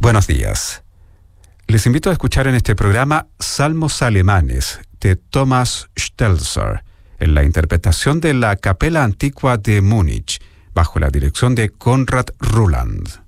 Buenos días. Les invito a escuchar en este programa Salmos Alemanes de Thomas Stelzer, en la interpretación de la Capella Antigua de Múnich, bajo la dirección de Konrad Ruland.